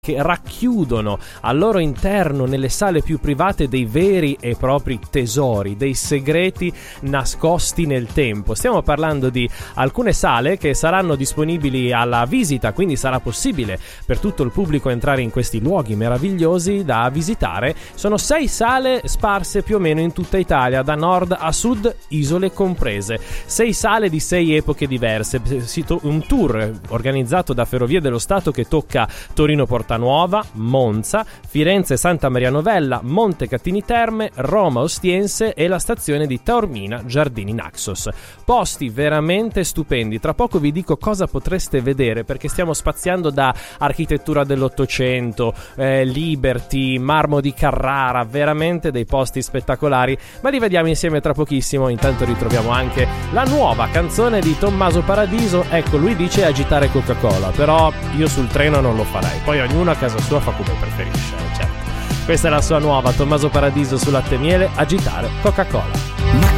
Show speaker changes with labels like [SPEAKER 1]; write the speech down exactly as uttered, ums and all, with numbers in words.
[SPEAKER 1] che racchiudono al loro interno, nelle sale più private, dei veri e propri tesori, dei segreti nascosti nel tempo. Stiamo parlando di alcune sale che saranno disponibili alla visita, quindi sarà possibile per tutto il pubblico entrare in questi luoghi meravigliosi da visitare. Sono sei sale sparse più o meno in tutta Italia, da nord a sud, isole comprese. Sei sale di sei epoche diverse. Un tour organizzato da Ferrovie dello Stato che tocca Torino Porta Nuova, Monza, Firenze Santa Maria Novella, Montecatini Terme, Roma Ostiense e la stazione di Taormina Giardini Naxos. Posti veramente stupendi. Tra poco vi dico cosa potreste vedere, perché stiamo spaziando da architettura dell'Ottocento, eh, Liberty, marmo di Carrara, veramente dei posti spettacolari, ma li vediamo insieme tra pochissimo. Intanto ritroviamo anche la nuova canzone di Tommaso Paradiso. Ecco, lui dice agitare Coca-Cola, però io sul treno non lo farei, poi ognuno a casa sua fa come preferisce, certo. Questa è la sua nuova, Tommaso Paradiso su Latte e Miele, agitare Coca-Cola.